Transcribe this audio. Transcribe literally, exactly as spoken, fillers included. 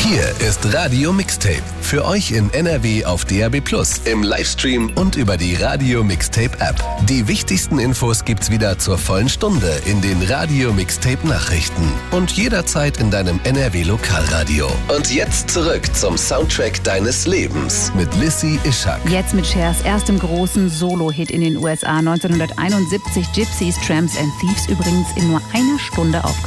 Hier ist Radio Mixtape. Für euch in N R W auf D A B plus, im Livestream und über die Radio Mixtape App. Die wichtigsten Infos gibt's wieder zur vollen Stunde in den Radio Mixtape Nachrichten und jederzeit in deinem N R W Lokalradio. Und jetzt zurück zum Soundtrack deines Lebens mit Lissy Ishak. Jetzt mit Chers erstem großen Solo-Hit in den U S A neunzehnhunderteinundsiebzig, Gypsies, Tramps and Thieves, übrigens in nur einer Stunde aufgenommen.